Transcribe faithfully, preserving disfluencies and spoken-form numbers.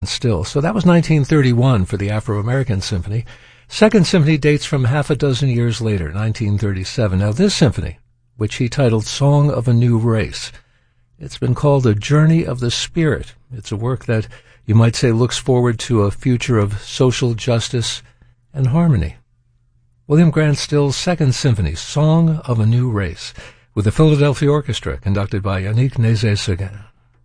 Still. So that was nineteen thirty-one for the Afro-American Symphony. Second symphony dates from half a dozen years later, nineteen thirty-seven. Now this symphony, which he titled Song of a New Race, it's been called A Journey of the Spirit. It's a work that you might say looks forward to a future of social justice and harmony. William Grant Still's Second Symphony, Song of a New Race, with the Philadelphia Orchestra, conducted by Yannick Nézet-Séguin.